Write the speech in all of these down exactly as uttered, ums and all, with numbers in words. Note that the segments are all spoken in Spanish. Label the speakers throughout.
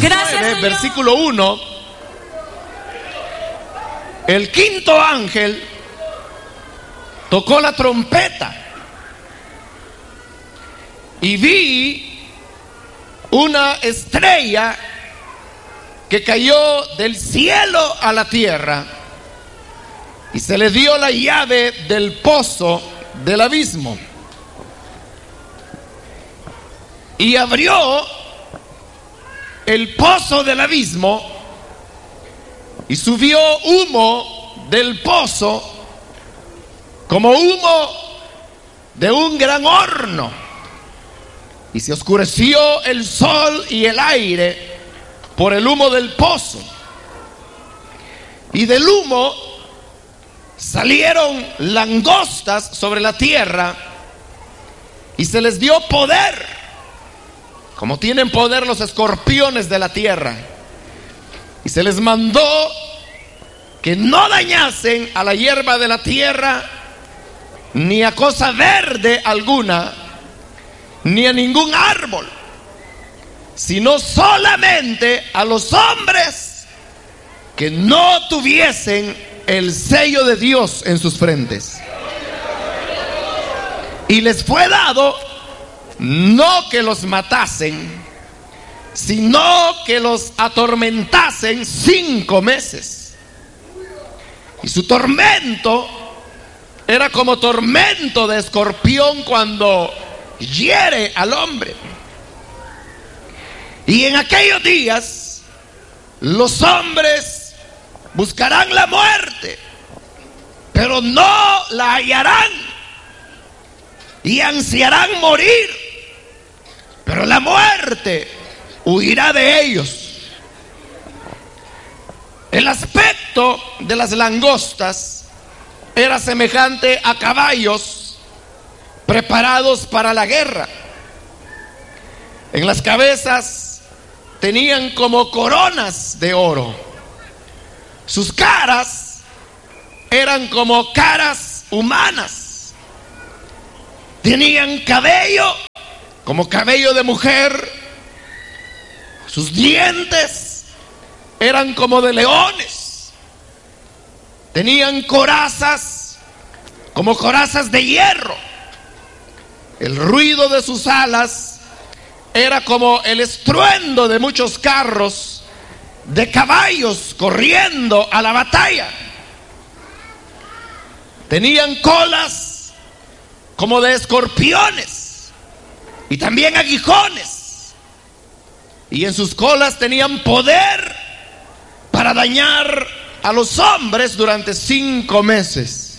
Speaker 1: nueve, versículo uno. El quinto ángel tocó la trompeta y vi una estrella que cayó del cielo a la tierra, y se le dio la llave del pozo del abismo, y abrió el pozo del abismo, y subió humo del pozo como humo de un gran horno, y se oscureció el sol y el aire por el humo del pozo, y del humo salieron langostas sobre la tierra, y se les dio poder, como tienen poder los escorpiones de la tierra, y se les mandó que no dañasen a la hierba de la tierra, ni a cosa verde alguna, ni a ningún árbol, sino solamente a los hombres que no tuviesen el sello de Dios en sus frentes. Y les fue dado no que los matasen, sino que los atormentasen cinco meses. Y su tormento era como tormento de escorpión cuando hiere al hombre. Y en aquellos días los hombres buscarán la muerte, pero no la hallarán, y ansiarán morir, pero la muerte huirá de ellos. El aspecto de las langostas era semejante a caballos preparados para la guerra. En las cabezas tenían como coronas de oro. Sus caras eran como caras humanas. Tenían cabello como cabello de mujer. Sus dientes eran como de leones. Tenían corazas como corazas de hierro. El ruido de sus alas era como el estruendo de muchos carros de caballos corriendo a la batalla. Tenían colas como de escorpiones y también aguijones, y en sus colas tenían poder para dañar a los hombres durante cinco meses.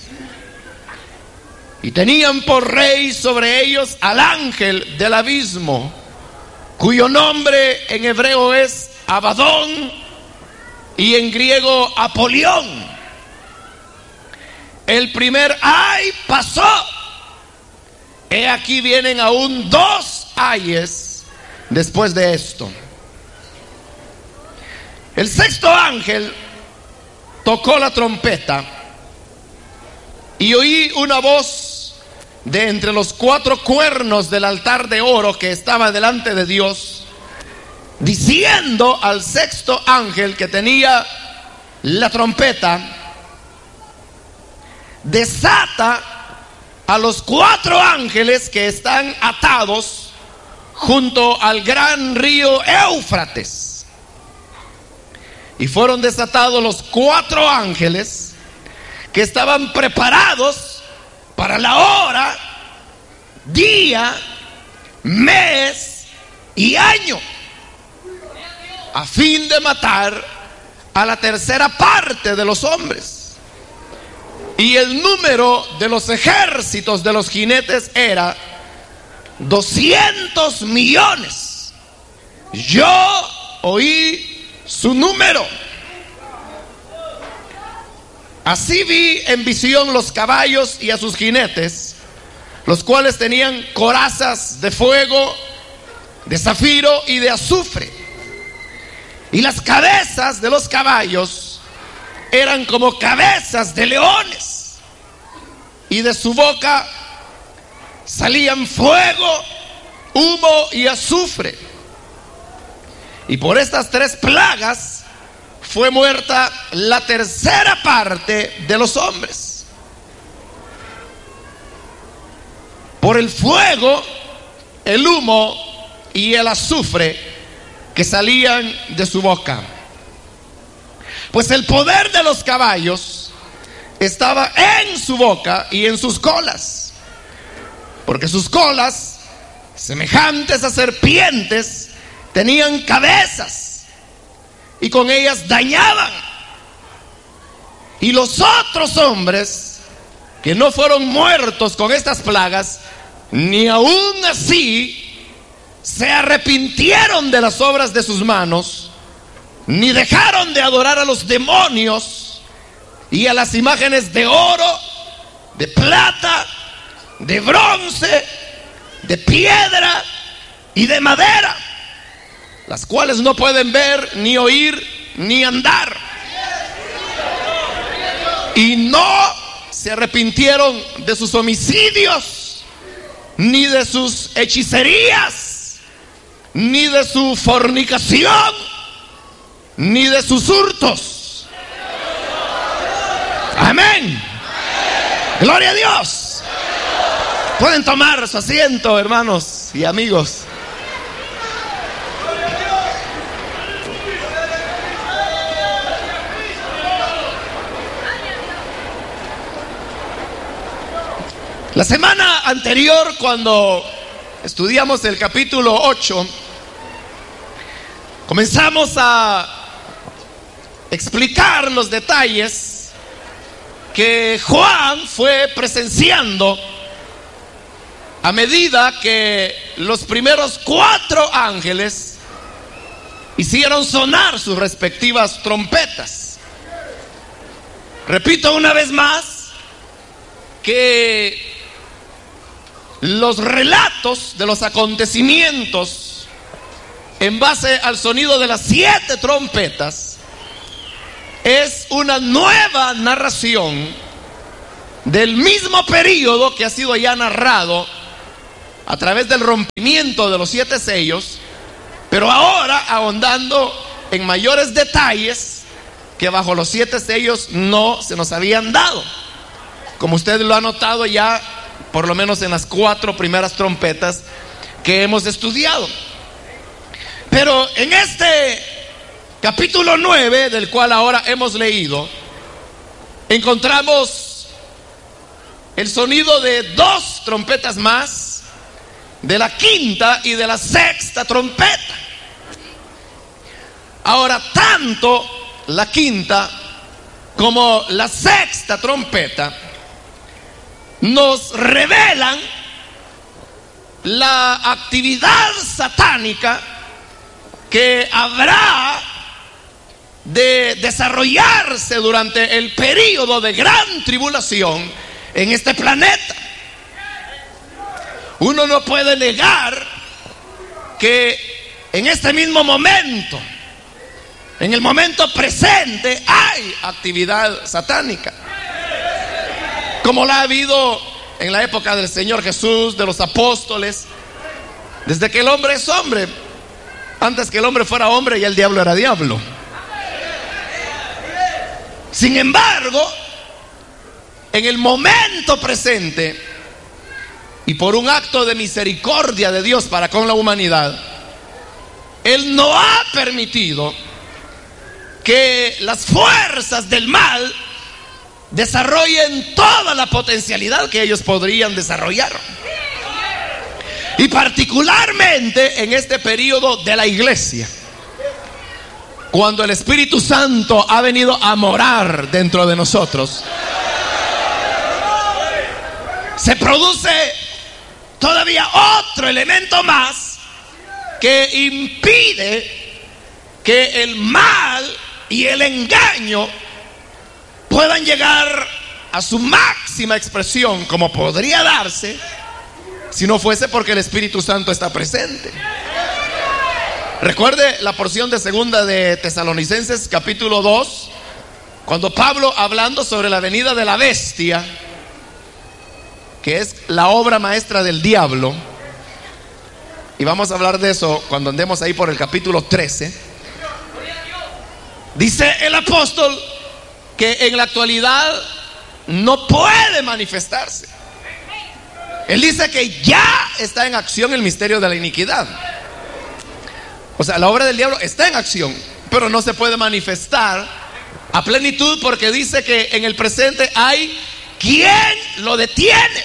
Speaker 1: Y tenían por rey sobre ellos al ángel del abismo, cuyo nombre en hebreo es Abadón y en griego Apolión. El primer ay pasó. He aquí vienen aún dos ayes después de esto. El sexto ángel tocó la trompeta y oí una voz de entre los cuatro cuernos del altar de oro que estaba delante de Dios, diciendo al sexto ángel que tenía la trompeta: desata a los cuatro ángeles que están atados junto al gran río Éufrates. Y fueron desatados los cuatro ángeles que estaban preparados para la hora, día, mes y año, a fin de matar a la tercera parte de los hombres. Y el número de los ejércitos de los jinetes era doscientos millones. Yo oí su número. Así vi en visión los caballos y a sus jinetes, los cuales tenían corazas de fuego, de zafiro y de azufre. Y las cabezas de los caballos eran como cabezas de leones, y de su boca salían fuego, humo y azufre. Y por estas tres plagas fue muerta la tercera parte de los hombres. Por el fuego, el humo y el azufre que salían de su boca. Pues el poder de los caballos estaba en su boca y en sus colas, porque sus colas, semejantes a serpientes, tenían cabezas y con ellas dañaban. Y los otros hombres que no fueron muertos con estas plagas, ni aún así se arrepintieron de las obras de sus manos, ni dejaron de adorar a los demonios y a las imágenes de oro, de plata, de bronce, de piedra y de madera, las cuales no pueden ver, ni oír, ni andar. Y no se arrepintieron de sus homicidios, ni de sus hechicerías, ni de su fornicación, ni de sus hurtos. Amén. Gloria a Dios. Pueden tomar su asiento, hermanos y amigos. La semana anterior, cuando estudiamos el capítulo ocho, comenzamos a explicar los detalles que Juan fue presenciando a medida que los primeros cuatro ángeles hicieron sonar sus respectivas trompetas. Repito una vez más que los relatos de los acontecimientos en base al sonido de las siete trompetas es una nueva narración del mismo periodo que ha sido ya narrado a través del rompimiento de los siete sellos, pero ahora ahondando en mayores detalles que bajo los siete sellos no se nos habían dado, como usted lo ha notado ya por lo menos en las cuatro primeras trompetas que hemos estudiado. Pero en este capítulo nueve, del cual ahora hemos leído, encontramos el sonido de dos trompetas más, de la quinta y de la sexta trompeta. Ahora, tanto la quinta como la sexta trompeta nos revelan la actividad satánica que habrá de desarrollarse durante el período de gran tribulación en este planeta. Uno no puede negar que en este mismo momento, en el momento presente, hay actividad satánica, como la ha habido en la época del Señor Jesús, de los apóstoles, desde que el hombre es hombre. Antes que el hombre fuera hombre, ya el diablo era diablo. Sin embargo, en el momento presente, y por un acto de misericordia de Dios para con la humanidad, Él no ha permitido que las fuerzas del mal desarrollen toda la potencialidad que ellos podrían desarrollar. Y particularmente en este periodo de la iglesia, cuando el Espíritu Santo ha venido a morar dentro de nosotros, se produce todavía otro elemento más que impide que el mal y el engaño puedan llegar a su máxima expresión, como podría darse si no fuese porque el Espíritu Santo está presente. Recuerde la porción de segunda de Tesalonicenses capítulo dos, cuando Pablo, hablando sobre la venida de la bestia, que es la obra maestra del diablo, y vamos a hablar de eso cuando andemos ahí por el capítulo trece. Dice el apóstol que en la actualidad no puede manifestarse. Él dice que ya está en acción el misterio de la iniquidad. O sea, la obra del diablo está en acción, pero no se puede manifestar a plenitud, porque dice que en el presente hay quien lo detiene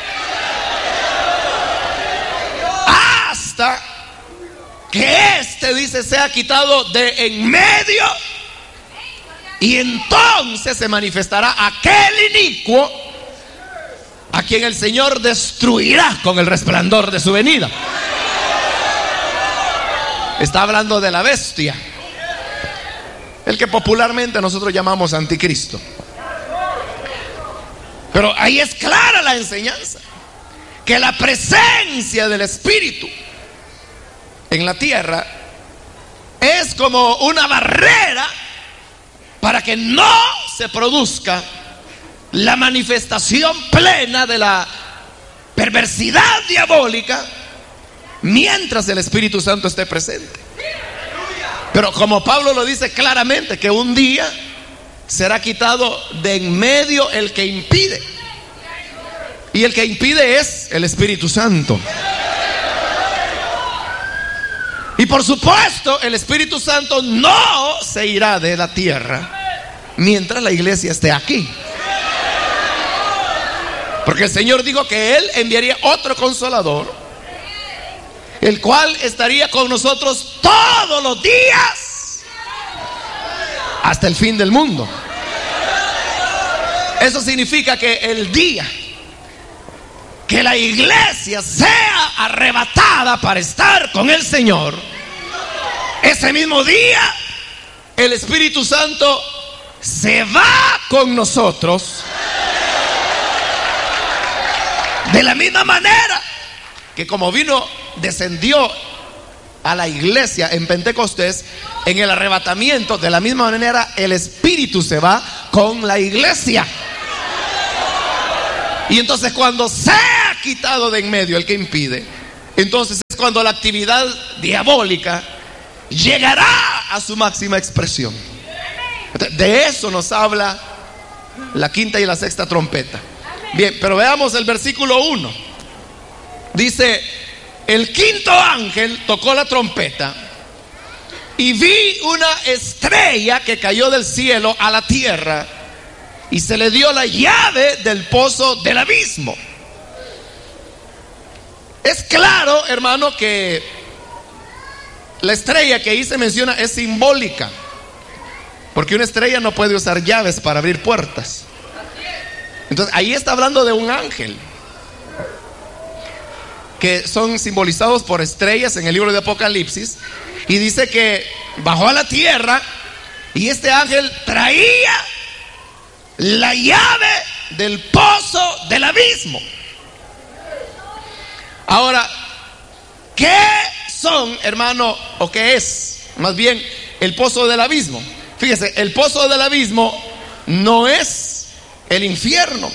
Speaker 1: hasta que este, dice, sea quitado de en medio, y entonces se manifestará aquel inicuo a quien el Señor destruirá con el resplandor de su venida. Está hablando de la bestia, el que popularmente nosotros llamamos anticristo. Pero ahí es clara la enseñanza, que la presencia del Espíritu en la tierra es como una barrera para que no se produzca la manifestación plena de la perversidad diabólica mientras el Espíritu Santo esté presente. Pero como Pablo lo dice claramente, que un día será quitado de en medio el que impide, y el que impide es el Espíritu Santo. Y por supuesto, el Espíritu Santo no se irá de la tierra mientras la iglesia esté aquí, porque el Señor dijo que Él enviaría otro consolador, el cual estaría con nosotros todos los días hasta el fin del mundo. Eso significa que el día que la iglesia sea arrebatada para estar con el Señor, ese mismo día el Espíritu Santo se va con nosotros, de la misma manera que como vino, descendió a la iglesia en Pentecostés, en el arrebatamiento, de la misma manera el Espíritu se va con la iglesia. Y entonces, cuando sea quitado de en medio el que impide, entonces es cuando la actividad diabólica llegará a su máxima expresión. De eso nos habla la quinta y la sexta trompeta. Bien, pero veamos el versículo uno. Dice: el quinto ángel tocó la trompeta y vi una estrella que cayó del cielo a la tierra, y se le dio la llave del pozo del abismo. Es claro, hermano, que la estrella que ahí se menciona es simbólica, porque una estrella no puede usar llaves para abrir puertas. Entonces ahí está hablando de un ángel, que son simbolizados por estrellas en el libro de Apocalipsis, y dice que bajó a la tierra y este ángel traía la llave del pozo del abismo. Ahora, ¿qué son, hermano, o qué es más bien el pozo del abismo? Fíjese, el pozo del abismo no es el infierno,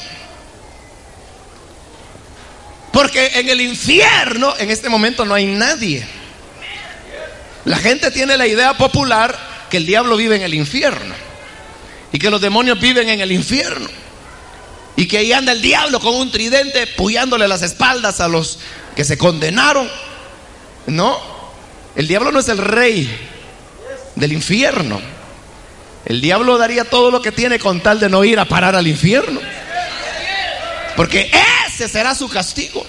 Speaker 1: porque en el infierno en este momento no hay nadie. La gente tiene la idea popular que el diablo vive en el infierno y que los demonios viven en el infierno, y que ahí anda el diablo con un tridente puyándole las espaldas a los que se condenaron. No, el diablo no es el rey del infierno. El diablo daría todo lo que tiene con tal de no ir a parar al infierno, porque ese será su castigo.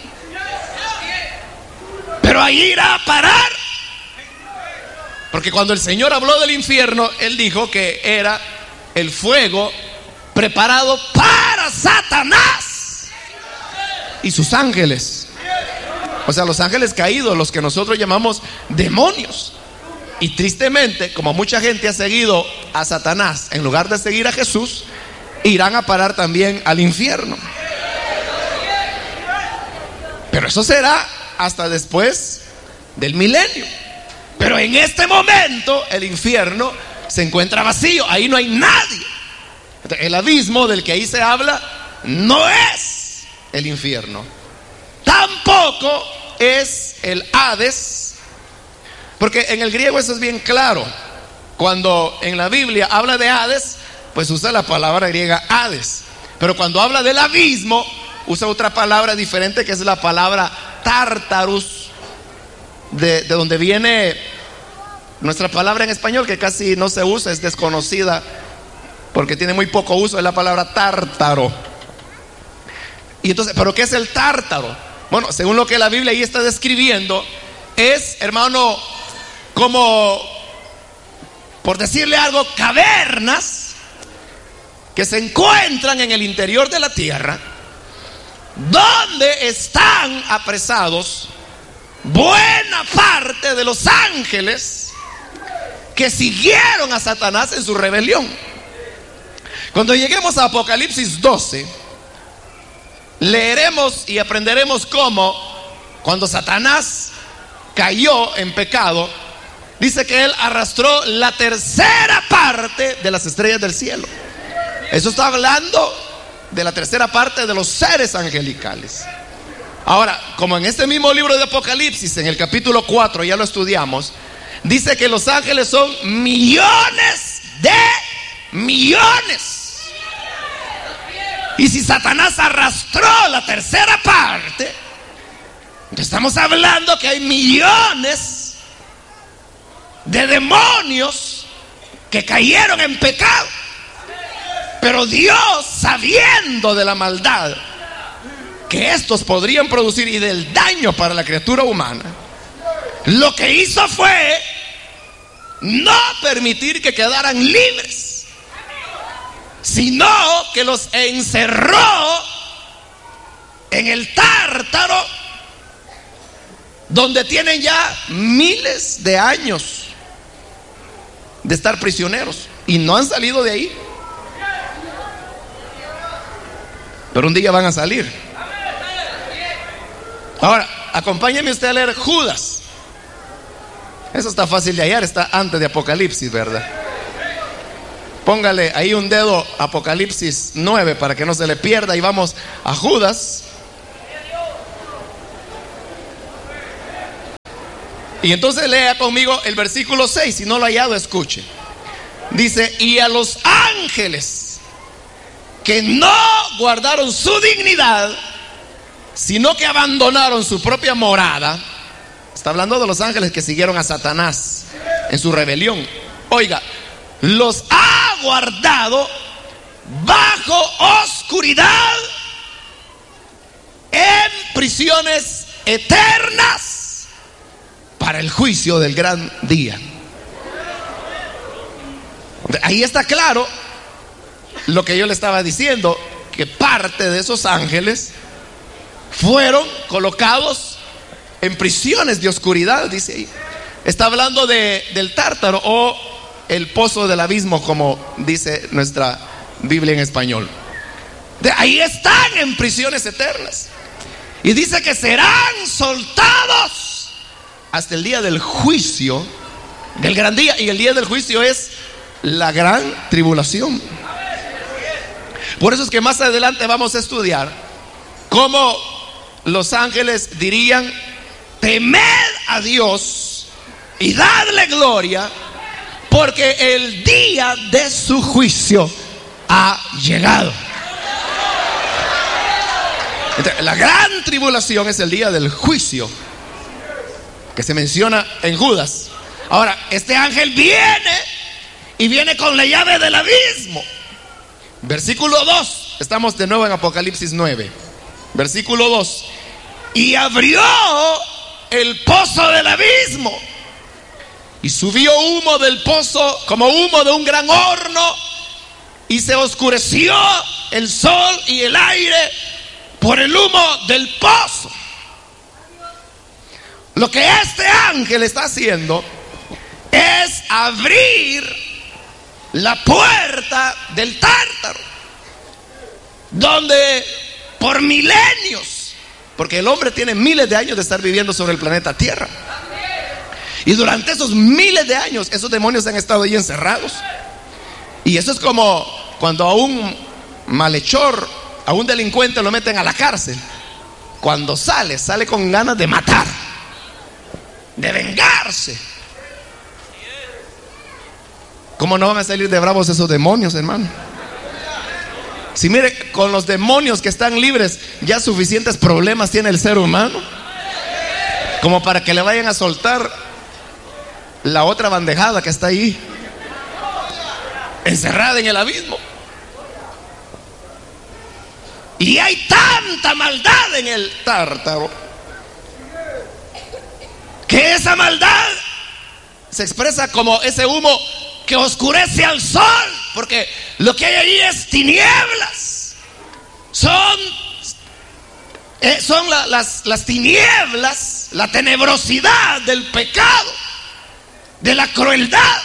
Speaker 1: Pero ahí irá a parar, porque cuando el Señor habló del infierno, Él dijo que era el fuego preparado para Satanás y sus ángeles. O sea, los ángeles caídos, los que nosotros llamamos demonios. Y tristemente, como mucha gente ha seguido a Satanás en lugar de seguir a Jesús, irán a parar también al infierno. Pero eso será hasta después del milenio. Pero en este momento el infierno se encuentra vacío, ahí no hay nadie. El abismo del que ahí se habla no es el infierno, tampoco es el Hades, porque en el griego eso es bien claro. Cuando en la Biblia habla de Hades, pues usa la palabra griega Hades, pero cuando habla del abismo usa otra palabra diferente, que es la palabra Tartarus, de, de donde viene nuestra palabra en español, que casi no se usa, es desconocida porque tiene muy poco uso, es la palabra tártaro. Y entonces, ¿pero qué es el tártaro? Bueno, según lo que la Biblia ahí está describiendo, es, hermano, como, por decirle algo, cavernas que se encuentran en el interior de la tierra, donde están apresados buena parte de los ángeles que siguieron a Satanás en su rebelión. Cuando lleguemos a Apocalipsis doce, leeremos y aprenderemos cómo, cuando Satanás cayó en pecado, dice que él arrastró la tercera parte de las estrellas del cielo. Eso está hablando de la tercera parte de los seres angelicales. Ahora, como en este mismo libro de Apocalipsis, en el capítulo cuatro, ya lo estudiamos, dice que los ángeles son millones de millones. Y si Satanás arrastró la tercera parte, estamos hablando que hay millones de demonios que cayeron en pecado. Pero Dios, sabiendo de la maldad que estos podrían producir y del daño para la criatura humana, lo que hizo fue no permitir que quedaran libres, sino que los encerró en el Tártaro, donde tienen ya miles de años de estar prisioneros y no han salido de ahí. Pero un día van a salir. Ahora, acompáñeme usted a leer Judas. Eso está fácil de hallar, está antes de Apocalipsis, ¿verdad? Póngale ahí un dedo, Apocalipsis nueve, para que no se le pierda, y vamos a Judas. Y entonces lea conmigo el versículo seis, si no lo ha hallado, escuche. Dice: y a los ángeles que no guardaron su dignidad, sino que abandonaron su propia morada. Está hablando de los ángeles que siguieron a Satanás en su rebelión. Oiga, los ha guardado bajo oscuridad en prisiones eternas para el juicio del gran día. Ahí está claro lo que yo le estaba diciendo, que parte de esos ángeles fueron colocados en prisiones de oscuridad, dice ahí. Está hablando de, del Tártaro, o el pozo del abismo, como dice nuestra Biblia en español. De ahí están en prisiones eternas. Y dice que serán soltados hasta el día del juicio, del gran día. Y el día del juicio es la gran tribulación. Por eso es que más adelante vamos a estudiar cómo los ángeles dirían: temed a Dios y dadle gloria, porque el día de su juicio ha llegado. Entonces, la gran tribulación es el día del juicio que se menciona en Judas. Ahora, este ángel viene y viene con la llave del abismo. Versículo dos, estamos de nuevo en Apocalipsis nueve. Versículo dos: y abrió el pozo del abismo, y subió humo del pozo como humo de un gran horno, y se oscureció el sol y el aire por el humo del pozo. Lo que este ángel está haciendo es abrir la puerta del Tártaro, donde por milenios, porque el hombre tiene miles de años de estar viviendo sobre el planeta Tierra, y durante esos miles de años esos demonios han estado ahí encerrados. Y eso es como cuando a un malhechor, a un delincuente lo meten a la cárcel. Cuando sale, sale con ganas de matar. de vengarse. ¿Cómo no van a salir de bravos esos demonios, hermano? Si mire, con los demonios que están libres, ya suficientes problemas tiene el ser humano como para que le vayan a soltar la otra bandejada que está ahí, encerrada en el abismo. Y hay tanta maldad en el tártaro que esa maldad se expresa como ese humo que oscurece al sol, porque lo que hay ahí es tinieblas. Son, eh, son la, las, las tinieblas, la tenebrosidad del pecado, de la crueldad.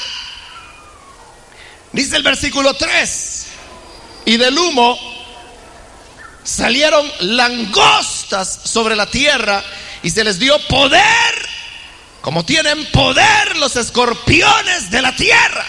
Speaker 1: Dice el versículo tres: y del humo salieron langostas sobre la tierra y se les dio poder, como tienen poder los escorpiones de la tierra.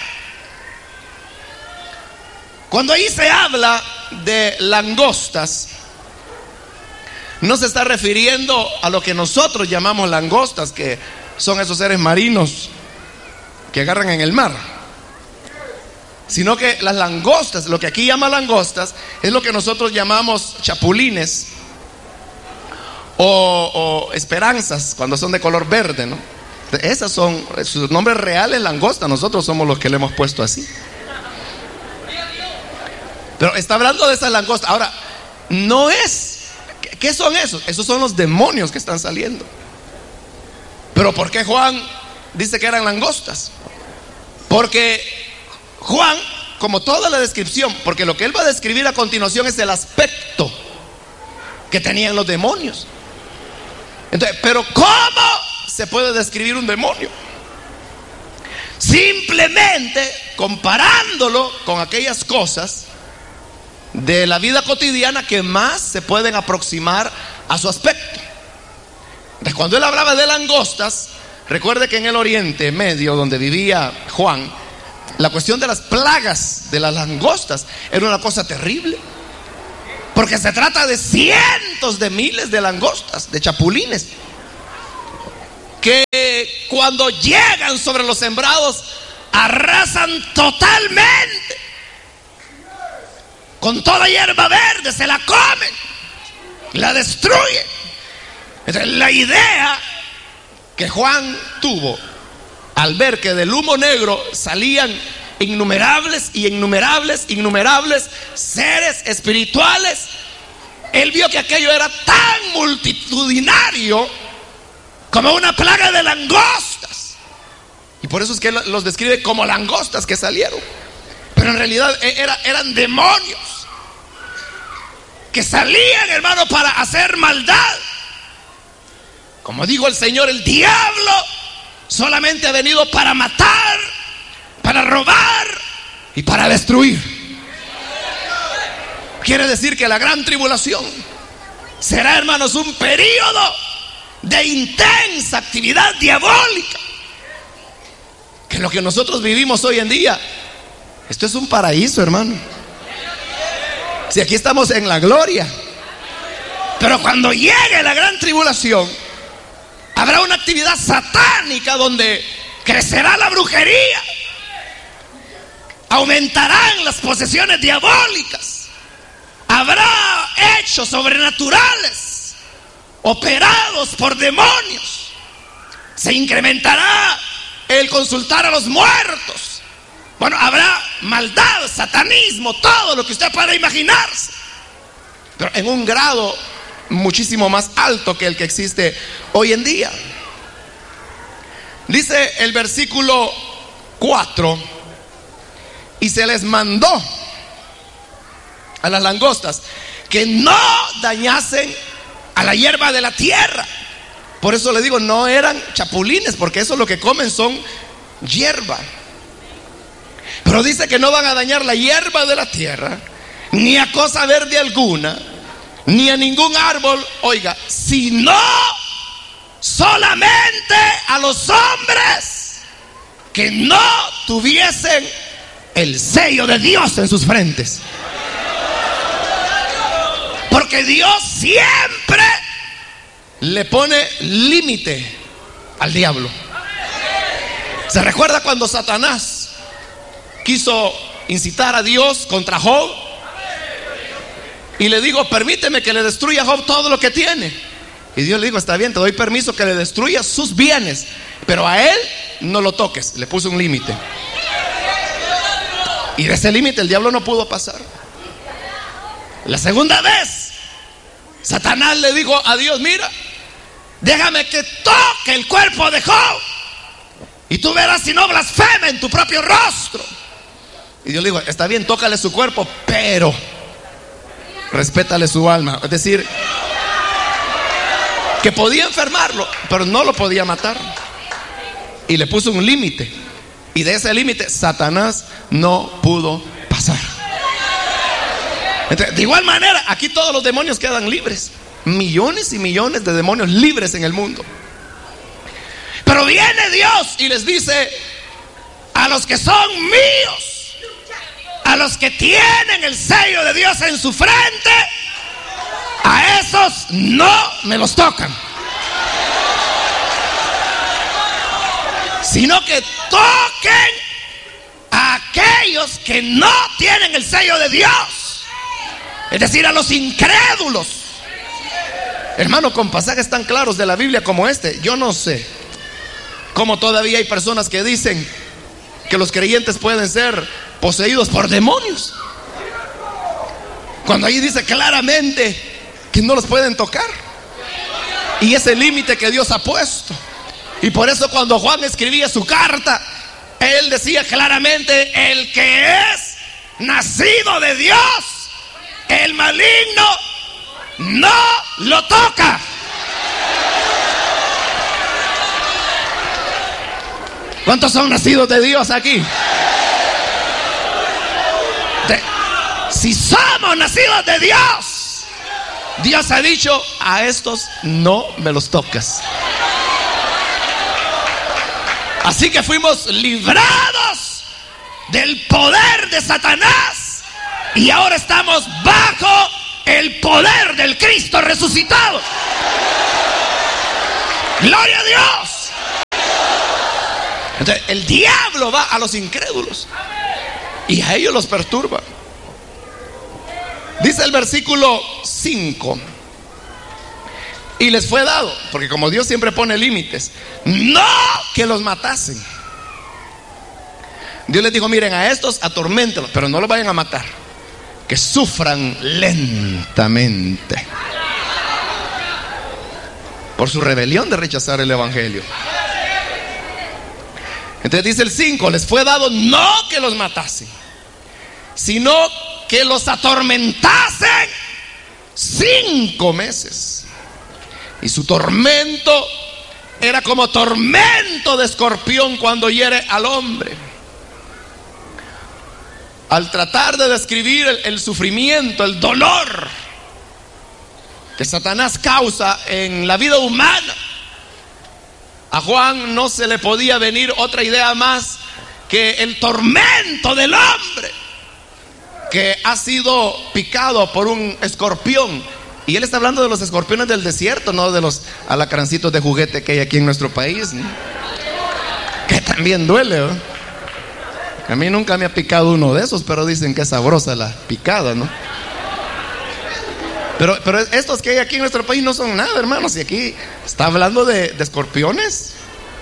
Speaker 1: Cuando ahí se habla de langostas, no se está refiriendo a lo que nosotros llamamos langostas, que son esos seres marinos que agarran en el mar, sino que las langostas, lo que aquí llama langostas, es lo que nosotros llamamos chapulines o, o esperanzas cuando son de color verde, ¿no? Esas son, sus nombres reales, langosta. Nosotros somos los que le hemos puesto así. Pero está hablando de esas langostas. Ahora, no es, ¿qué son esos? Esos son los demonios que están saliendo. Pero ¿por qué Juan dice que eran langostas? Porque Juan, como toda la descripción, porque lo que él va a describir a continuación es el aspecto que tenían los demonios. Entonces, pero ¿cómo se puede describir un demonio? Simplemente comparándolo con aquellas cosas de la vida cotidiana que más se pueden aproximar a su aspecto. Entonces, cuando él hablaba de langostas, recuerde que en el Oriente Medio, donde vivía Juan, la cuestión de las plagas de las langostas era una cosa terrible, porque se trata de cientos de miles de langostas, de chapulines, que cuando llegan sobre los sembrados arrasan totalmente, con toda hierba verde, se la comen, la destruyen. Entonces, la idea que Juan tuvo al ver que del humo negro salían innumerables y innumerables, innumerables seres espirituales, él vio que aquello era tan multitudinario como una plaga de langostas. Y por eso es que él los describe como langostas que salieron. Pero en realidad era, eran demonios que salían, hermano, para hacer maldad. Como dijo el Señor, el diablo solamente ha venido para matar, para robar y para destruir. Quiere decir que la gran tribulación será, hermanos, un periodo de intensa actividad diabólica. Que lo que nosotros vivimos hoy en día, esto es un paraíso, hermano. Si aquí estamos en la gloria, pero cuando llegue la gran tribulación, habrá una actividad satánica donde crecerá la brujería, aumentarán las posesiones diabólicas, habrá hechos sobrenaturales operados por demonios, se incrementará el consultar a los muertos. Bueno, habrá maldad, satanismo, todo lo que usted pueda imaginarse, pero en un grado muchísimo más alto que el que existe hoy en día. Dice el versículo cuatro: y se les mandó a las langostas que no dañasen a la hierba de la tierra. Por eso le digo, no eran chapulines, porque eso lo que comen son hierba. Pero dice que no van a dañar la hierba de la tierra, ni a cosa verde alguna, ni a ningún árbol, oiga, sino solamente a los hombres que no tuviesen el sello de Dios en sus frentes. Porque Dios siempre le pone límite al diablo. ¿Se recuerda cuando Satanás quiso incitar a Dios contra Job? Y le digo, permíteme que le destruya a Job todo lo que tiene. Y Dios le dijo, está bien, te doy permiso que le destruya sus bienes, pero a él no lo toques. Le puso un límite. Y de ese límite el diablo no pudo pasar. La segunda vez, Satanás le dijo a Dios, mira, déjame que toque el cuerpo de Job y tú verás si no blasfema en tu propio rostro. Y Dios le dijo, está bien, tócale su cuerpo, pero respétale su alma. Es decir, que podía enfermarlo, pero no lo podía matar. Y le puso un límite. Y de ese límite Satanás no pudo pasar. Entonces, de igual manera, aquí todos los demonios quedan libres. Millones y millones de demonios libres en el mundo. Pero viene Dios y les dice, a los que son míos, a los que tienen el sello de Dios en su frente, a esos no me los tocan, sino que toquen a aquellos que no tienen el sello de Dios, es decir, a los incrédulos. Hermano, con pasajes tan claros de la Biblia como este, yo no sé cómo todavía hay personas que dicen que los creyentes pueden ser poseídos por demonios, cuando ahí dice claramente que no los pueden tocar, y ese límite que Dios ha puesto. Y por eso cuando Juan escribía su carta, él decía claramente, el que es nacido de Dios, el maligno no lo toca. ¿Cuántos son nacidos de Dios aquí? De, si somos nacidos de Dios, Dios ha dicho, a estos no me los tocas. Así que fuimos librados del poder de Satanás y ahora estamos bajo el poder del Cristo resucitado. Gloria a Dios. Entonces, el diablo va a los incrédulos y a ellos los perturba. Dice el versículo cinco: y les fue dado, porque como Dios siempre pone límites, no que los matasen. Dios les dijo, miren, a estos atorméntenlos, pero no los vayan a matar, que sufran lentamente por su rebelión de rechazar el evangelio. Entonces dice el cinco, les fue dado no que los matasen, sino que los atormentasen cinco meses. Y su tormento era como tormento de escorpión cuando hiere al hombre. Al tratar de describir el, el sufrimiento, el dolor que Satanás causa en la vida humana, a Juan no se le podía venir otra idea más que el tormento del hombre que ha sido picado por un escorpión. Y él está hablando de los escorpiones del desierto, no de los alacrancitos de juguete que hay aquí en nuestro país, ¿no? Que también duele, ¿no? A mí nunca me ha picado uno de esos, pero dicen que es sabrosa la picada, ¿no? Pero, pero estos que hay aquí en nuestro país no son nada, hermanos. Y aquí está hablando de, de escorpiones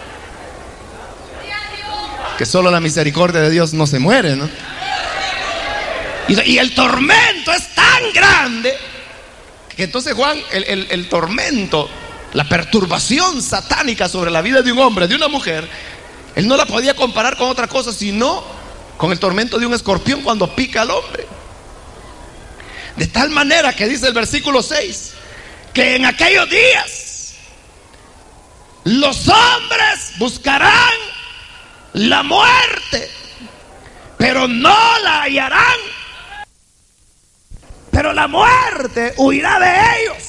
Speaker 1: que solo la misericordia de Dios no se muere, ¿no? Y, y el tormento es tan grande que entonces Juan, el, el, el tormento, la perturbación satánica sobre la vida de un hombre, de una mujer, él no la podía comparar con otra cosa sino con el tormento de un escorpión cuando pica al hombre. De tal manera que dice el versículo seis, que en aquellos días los hombres buscarán la muerte, pero no la hallarán, pero la muerte huirá de ellos.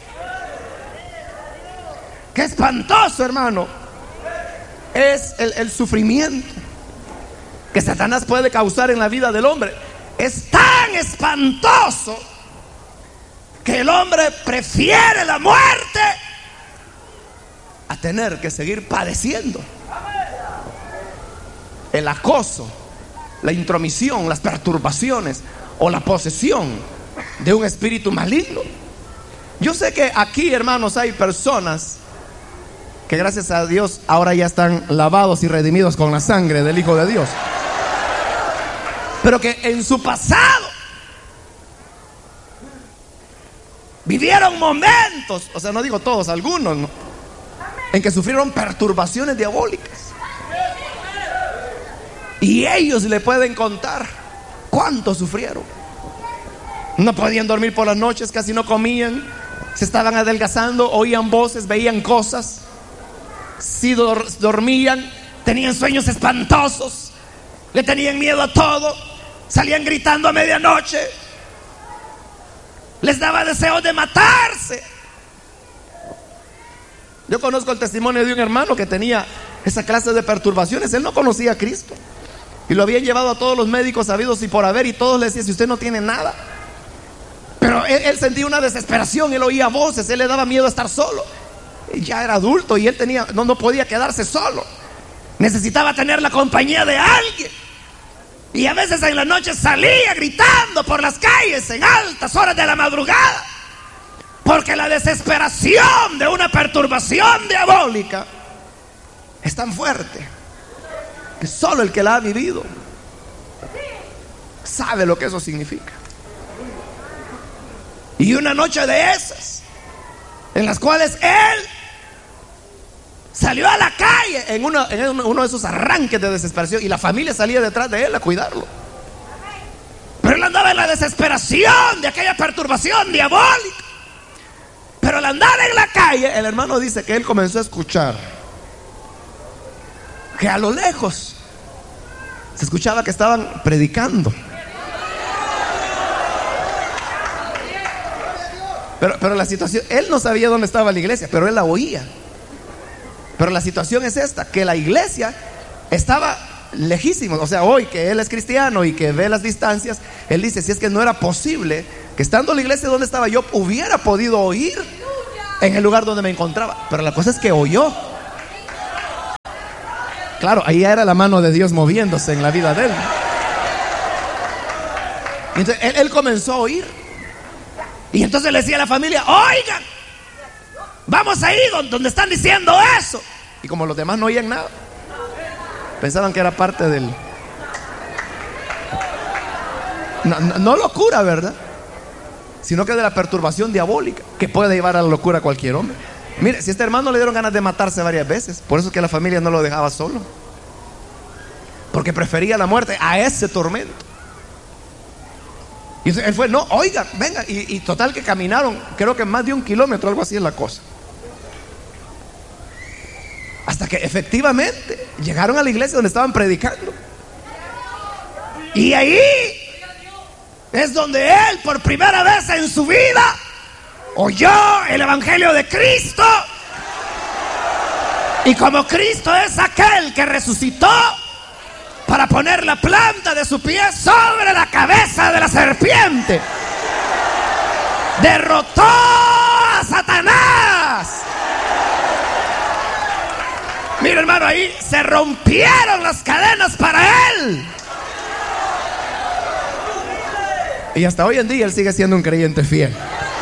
Speaker 1: Qué espantoso, hermano, es el, el sufrimiento que Satanás puede causar en la vida del hombre. Es tan espantoso que el hombre prefiere la muerte a tener que seguir padeciendo el acoso, la intromisión, las perturbaciones o la posesión de un espíritu maligno. Yo sé que aquí, hermanos, hay personas que gracias a Dios ahora ya están lavados y redimidos con la sangre del Hijo de Dios, pero que en su pasado vivieron momentos, o sea, no digo todos, algunos, ¿no?, en que sufrieron perturbaciones diabólicas. Y ellos le pueden contar cuánto sufrieron. No podían dormir por las noches, casi no comían, se estaban adelgazando, oían voces, veían cosas. Si dor- dormían, tenían sueños espantosos, le tenían miedo a todo, salían gritando a medianoche, les daba deseo de matarse. Yo conozco el testimonio de un hermano que tenía esa clase de perturbaciones. Él no conocía a Cristo y lo habían llevado a todos los médicos habidos y por haber, y todos le decían: si usted no tiene nada. Pero él, él sentía una desesperación, él oía voces, él le daba miedo a estar solo. Ya era adulto y él tenía, no, no podía quedarse solo, necesitaba tener la compañía de alguien. Y a veces en la noche salía gritando por las calles en altas horas de la madrugada, porque la desesperación de una perturbación diabólica es tan fuerte que solo el que la ha vivido sabe lo que eso significa. Y una noche de esas, en las cuales él salió a la calle en, una, en uno de esos arranques de desesperación, y la familia salía detrás de él a cuidarlo, pero él andaba en la desesperación de aquella perturbación diabólica. Pero al andar en la calle, el hermano dice que él comenzó a escuchar que a lo lejos se escuchaba que estaban predicando. Pero, pero la situación, él no sabía dónde estaba la iglesia, pero él la oía. Pero la situación es esta, que la iglesia estaba lejísimo. O sea, hoy que él es cristiano y que ve las distancias, él dice: si es que no era posible que estando en la iglesia donde estaba yo hubiera podido oír en el lugar donde me encontraba. Pero la cosa es que oyó. Claro, ahí era la mano de Dios moviéndose en la vida de él. Y entonces él, él comenzó a oír. Y entonces le decía a la familia: oigan, vamos ahí donde están diciendo eso. Y como los demás no oían nada, pensaban que era parte del... No, no, no locura, ¿verdad?, sino que de la perturbación diabólica que puede llevar a la locura a cualquier hombre. Mire, si a este hermano le dieron ganas de matarse varias veces, por eso es que la familia no lo dejaba solo, porque prefería la muerte a ese tormento. Y él fue: no, oiga, venga. Y, y total que caminaron, creo que más de un kilómetro, algo así es la cosa, hasta que efectivamente llegaron a la iglesia donde estaban predicando. Y ahí es donde él por primera vez en su vida oyó el evangelio de Cristo. Y como Cristo es aquel que resucitó para poner la planta de su pie sobre la cabeza de la serpiente, derrotó a Satanás. Mira, hermano, ahí se rompieron las cadenas para él. Y hasta hoy en día él sigue siendo un creyente fiel.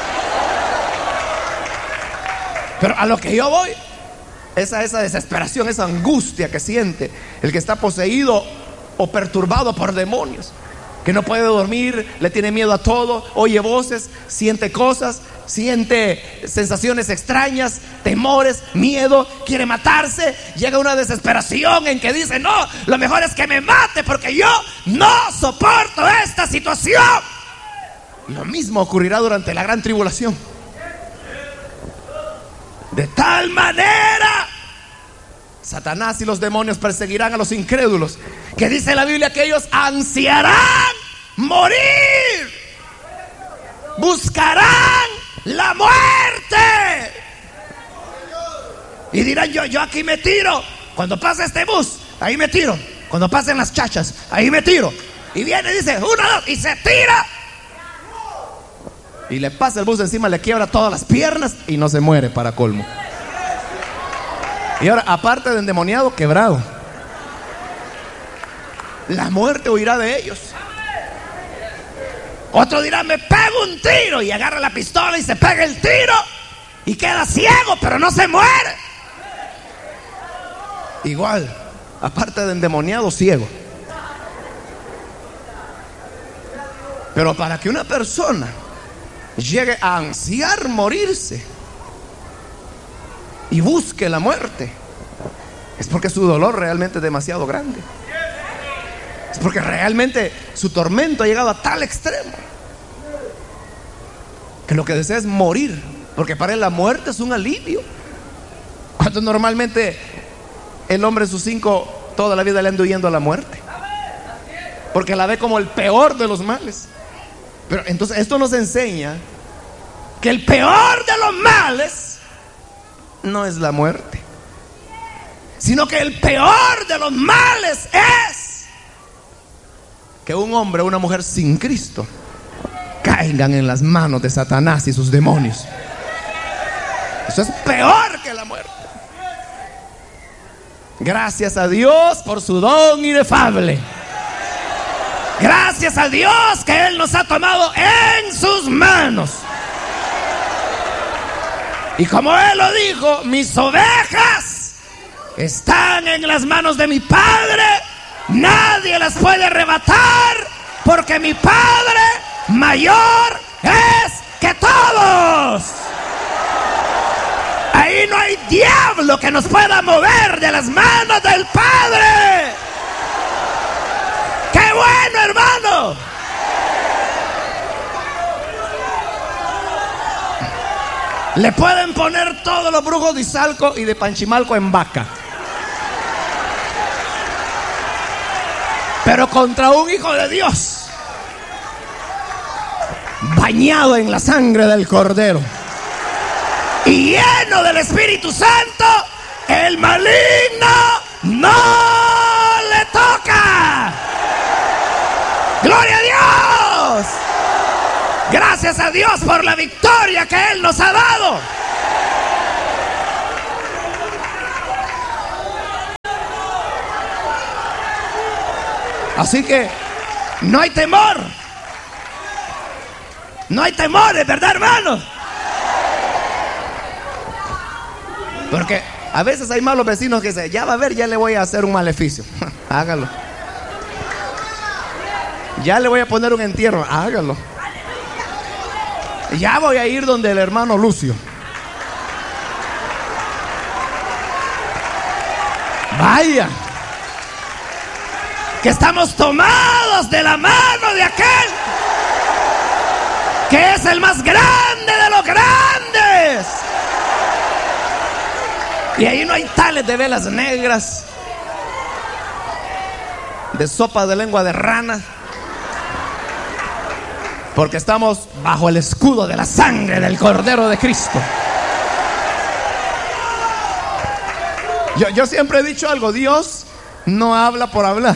Speaker 1: Pero a lo que yo voy, esa, esa desesperación, esa angustia que siente el que está poseído o perturbado por demonios, que no puede dormir, le tiene miedo a todo, oye voces, siente cosas, siente sensaciones extrañas, temores, miedo, quiere matarse, llega una desesperación en que dice: no, lo mejor es que me mate porque yo no soporto esta situación. Lo mismo ocurrirá durante la gran tribulación. De tal manera, Satanás y los demonios perseguirán a los incrédulos, que dice la Biblia que ellos ansiarán morir, buscarán la muerte, y dirán: yo, yo aquí me tiro, cuando pase este bus, ahí me tiro, cuando pasen las chachas, ahí me tiro. Y viene y dice: uno, dos, y se tira, y le pasa el bus encima, le quiebra todas las piernas y no se muere, para colmo. Y ahora, aparte de endemoniado, quebrado. La muerte huirá de ellos. Otro dirá, me pego un tiro, y agarra la pistola y se pega el tiro y queda ciego, pero no se muere. Igual, aparte de endemoniado, ciego. Pero para que una persona llegue a ansiar morirse y busque la muerte, es porque su dolor realmente es demasiado grande. Es porque realmente su tormento ha llegado a tal extremo que lo que desea es morir, porque para él la muerte es un alivio. Cuando normalmente el hombre en sus cinco toda la vida le anda huyendo a la muerte, porque la ve como el peor de los males. Pero entonces esto nos enseña que el peor de los males no es la muerte, sino que el peor de los males es que un hombre o una mujer sin Cristo caigan en las manos de Satanás y sus demonios. Eso es peor que la muerte. Gracias a Dios por su don inefable. Gracias a Dios que Él nos ha tomado en sus manos. Y como Él lo dijo, mis ovejas están en las manos de mi Padre. Nadie las puede arrebatar, porque mi Padre mayor es que todos. Ahí no hay diablo que nos pueda mover de las manos del Padre. ¡Qué bueno, hermano! Le pueden poner todos los brujos de Izalco y de Panchimalco en vaca, pero contra un hijo de Dios bañado en la sangre del Cordero y lleno del Espíritu Santo, el maligno no le toca. ¡Gloria a Dios! Gracias a Dios por la victoria que Él nos ha dado. Así que no hay temor. No hay temor, ¿es verdad, hermano? Porque a veces hay malos vecinos que dicen, ya va a ver, ya le voy a hacer un maleficio. Hágalo. Ya le voy a poner un entierro. Hágalo. Ya voy a ir donde el hermano Lucio. Vaya, que estamos tomados de la mano de aquel que es el más grande de los grandes. Y ahí no hay tales de velas negras, de sopa de lengua de rana, porque estamos bajo el escudo de la sangre del Cordero de Cristo. Yo, yo siempre he dicho algo: Dios no habla por hablar.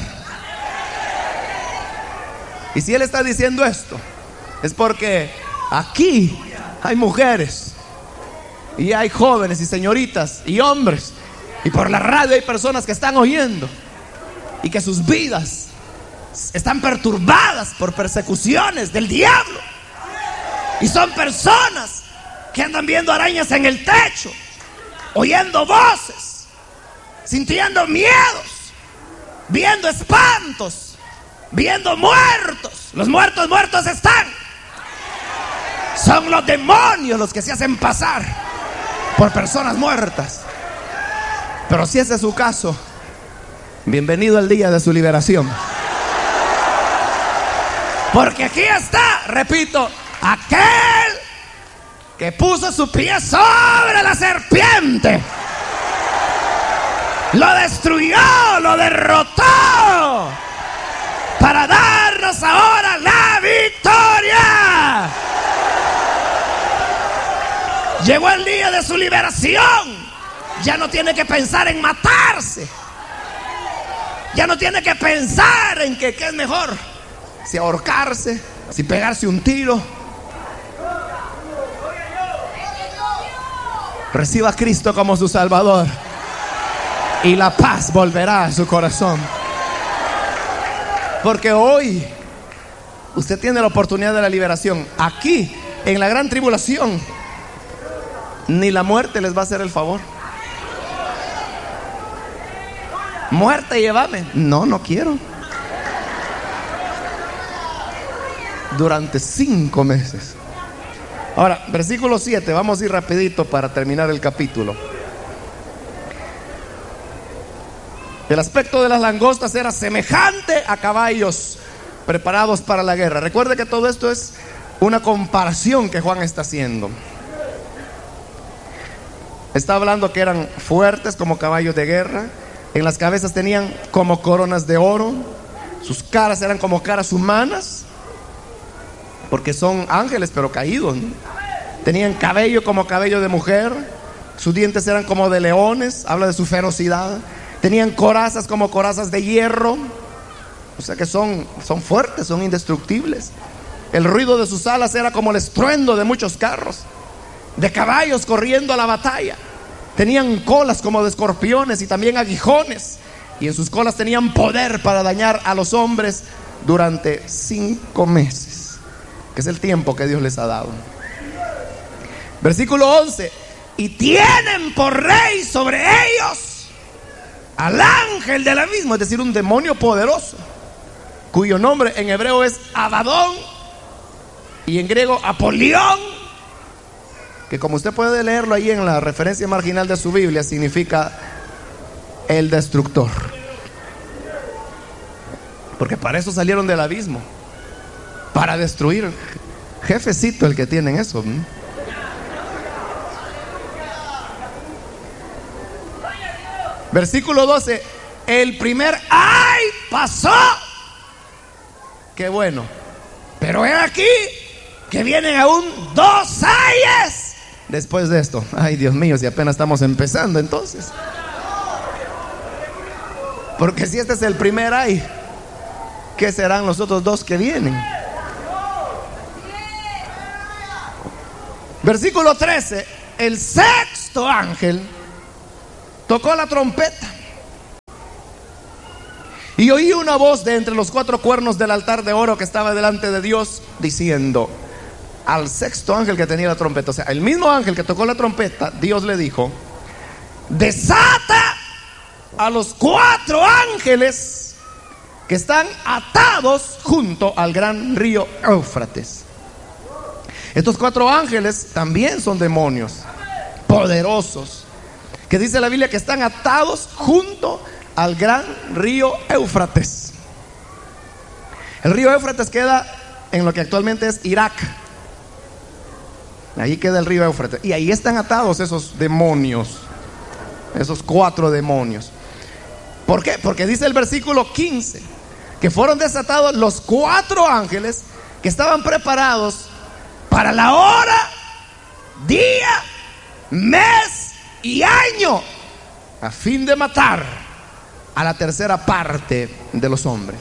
Speaker 1: Y si Él está diciendo esto, es porque aquí hay mujeres, y hay jóvenes y señoritas y hombres, y por la radio hay personas que están oyendo y que sus vidas están perturbadas por persecuciones del diablo. Y son personas que andan viendo arañas en el techo, oyendo voces, sintiendo miedos, viendo espantos, viendo muertos. Los muertos muertos están. Son los demonios los que se hacen pasar por personas muertas. Pero si ese es su caso, bienvenido al día de su liberación. Porque aquí está, repito, aquel que puso su pie sobre la serpiente, lo destruyó, lo derrotó, para darnos ahora la victoria. Llegó el día de su liberación. Ya no tiene que pensar en matarse. Ya no tiene que pensar en que qué es mejor, si ahorcarse, si pegarse un tiro. Reciba a Cristo como su Salvador y la paz volverá a su corazón. Porque hoy usted tiene la oportunidad de la liberación. Aquí, en la gran tribulación, ni la muerte les va a hacer el favor. Muerte, llévame. No, no quiero. Durante cinco meses. Ahora, versículo siete, vamos a ir rapidito para terminar el capítulo. El aspecto de las langostas era semejante a caballos preparados para la guerra. Recuerde que todo esto es una comparación que Juan está haciendo. Está hablando que eran fuertes como caballos de guerra. En las cabezas tenían como coronas de oro. Sus caras eran como caras humanas, porque son ángeles pero caídos, ¿no? Tenían cabello como cabello de mujer. Sus dientes eran como de leones. Habla de su ferocidad. Tenían corazas como corazas de hierro. O sea que son, son fuertes, son indestructibles. El ruido de sus alas era como el estruendo de muchos carros, de caballos corriendo a la batalla. Tenían colas como de escorpiones y también aguijones. Y en sus colas tenían poder para dañar a los hombres durante cinco meses, que es el tiempo que Dios les ha dado. Versículo once. Y tienen por rey sobre ellos al ángel del abismo, es decir, un demonio poderoso, cuyo nombre en hebreo es Abadón y en griego Apolión, que como usted puede leerlo ahí en la referencia marginal de su Biblia, significa el destructor. Porque para eso salieron del abismo, para destruir. Jefecito el que tienen eso, ¿no? Versículo doce. El primer ay pasó. Qué bueno. Pero he aquí que vienen aún dos ayes después de esto. Ay, Dios mío, si apenas estamos empezando entonces. Porque si este es el primer ay, ¿qué serán los otros dos que vienen? Versículo trece. El sexto ángel tocó la trompeta y oí una voz de entre los cuatro cuernos del altar de oro que estaba delante de Dios, diciendo al sexto ángel que tenía la trompeta, o sea, el mismo ángel que tocó la trompeta, Dios le dijo: desata a los cuatro ángeles que están atados junto al gran río Éufrates. Estos cuatro ángeles también son demonios poderosos, que dice la Biblia que están atados junto al gran río Éufrates. El río Éufrates queda en lo que actualmente es Irak. Ahí queda el río Éufrates. Y ahí están atados esos demonios, esos cuatro demonios. ¿Por qué? Porque dice el versículo quince que fueron desatados los cuatro ángeles que estaban preparados para la hora, día, mes y año, a fin de matar a la tercera parte de los hombres.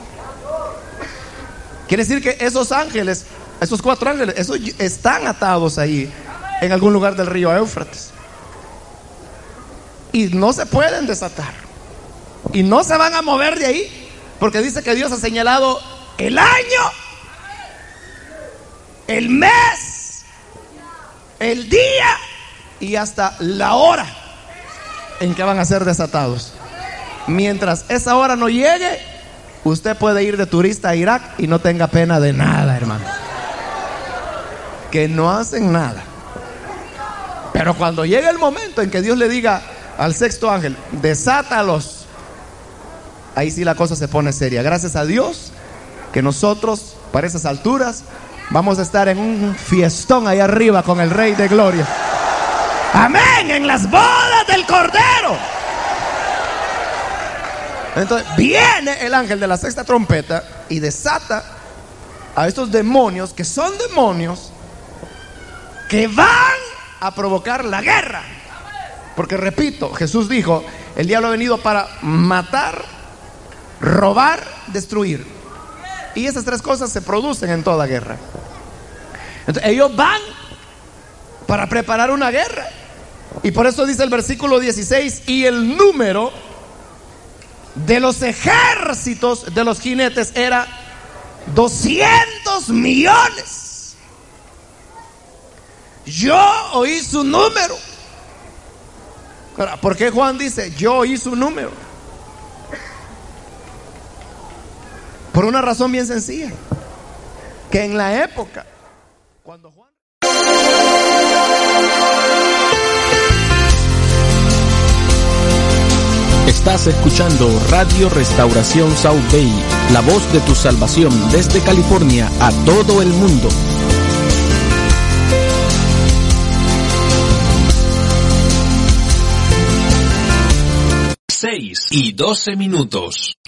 Speaker 1: Quiere decir que esos ángeles, esos cuatro ángeles, esos están atados ahí en algún lugar del río Éufrates y no se pueden desatar y no se van a mover de ahí, porque dice que Dios ha señalado el año, el mes, el día y hasta la hora en que van a ser desatados. Mientras esa hora no llegue, usted puede ir de turista a Irak y no tenga pena de nada, hermano. Que no hacen nada. Pero cuando llegue el momento en que Dios le diga al sexto ángel: desátalos, ahí sí la cosa se pone seria. Gracias a Dios que nosotros, para esas alturas, vamos a estar en un fiestón ahí arriba con el Rey de Gloria. Amén, en las bodas del Cordero. Entonces viene el ángel de la sexta trompeta y desata a estos demonios, que son demonios que van a provocar la guerra. Porque repito, Jesús dijo: el diablo ha venido para matar, robar, destruir. Y esas tres cosas se producen en toda guerra. Entonces ellos van para preparar una guerra. Y por eso dice el versículo dieciséis, y el número de los ejércitos de los jinetes era doscientos millones. Yo oí su número. Ahora, ¿por qué Juan dice yo oí su número? Por una razón bien sencilla, que en la época cuando Juan...
Speaker 2: Estás escuchando Radio Restauración South Bay, la voz de tu salvación desde California a todo el mundo.
Speaker 3: seis y doce minutos.